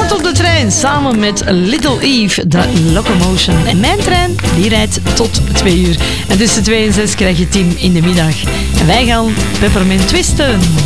Tot op de trein samen met Little Eve, de Locomotion. En mijn trein, die rijdt tot 2 uur. En tussen 2 en 6 krijg je Tim in de middag. En wij gaan Peppermint twisten.